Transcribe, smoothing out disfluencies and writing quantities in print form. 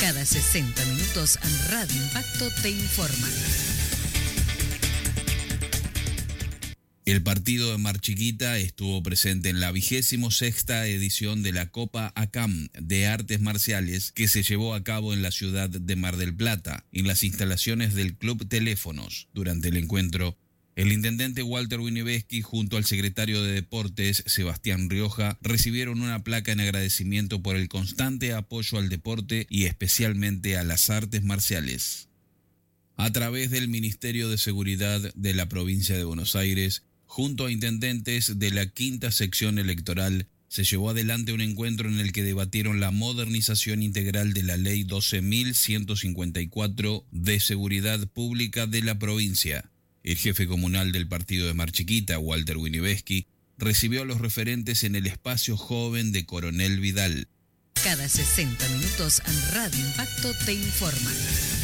Cada 60 minutos Radio Impacto te informa. El partido de Mar Chiquita estuvo presente en la 26ª edición de la Copa ACAM de Artes Marciales que se llevó a cabo en la ciudad de Mar del Plata, en las instalaciones del Club Teléfonos. Durante el encuentro, el intendente Walter Winieveski junto al secretario de Deportes, Sebastián Rioja, recibieron una placa en agradecimiento por el constante apoyo al deporte y especialmente a las artes marciales. A través del Ministerio de Seguridad de la provincia de Buenos Aires, junto a intendentes de la 5ª sección electoral, se llevó adelante un encuentro en el que debatieron la modernización integral de la Ley 12.154 de Seguridad Pública de la provincia. El jefe comunal del partido de Mar Chiquita, Walter Winieveski, recibió a los referentes en el espacio joven de Coronel Vidal. Cada 60 minutos Radio Impacto te informa.